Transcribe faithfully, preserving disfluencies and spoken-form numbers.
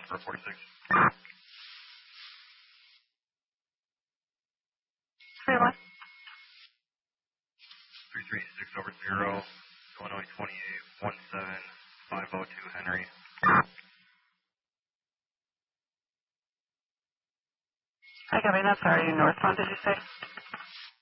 for forty-six. three one. three three six over zero, Illinois twenty-eight, one seven five oh two Henry. Hi, Gabby, that's sorry, northbound, did you say?